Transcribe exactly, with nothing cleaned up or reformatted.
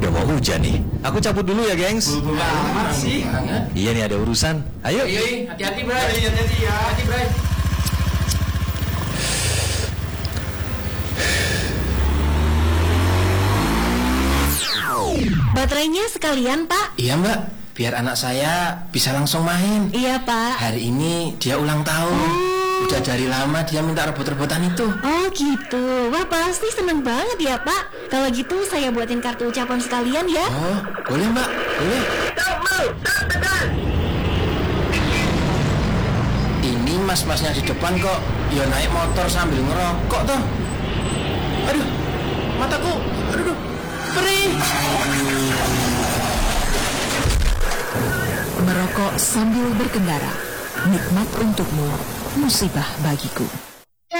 udah mau hujan nih. Aku cabut dulu ya, gengs. Buru-buru amat sih. Iya nih, ada urusan. Ayo. Iya, hati-hati, Bray. Hati-hati ya. Hati, Bray. Baterainya sekalian, Pak. Iya, Mbak. Biar anak saya bisa langsung main. Iya, Pak. Hari ini dia ulang tahun. Oh. Udah dari lama dia minta robot-robotan itu. Oh gitu. Wah, pasti seneng banget ya, Pak. Kalau gitu saya buatin kartu ucapan sekalian ya. Oh, boleh, Mbak. Boleh. Ini mas-masnya di depan kok ya naik motor sambil ngerokok toh. Aduh, mataku. Aduh, aduh. Perih. Merokok sambil berkendara, nikmat untukmu, musibah bagiku.